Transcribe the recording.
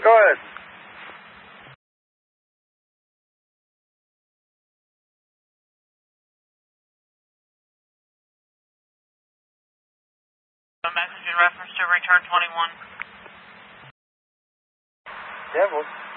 Go ahead. A message in reference to return 21. Devil.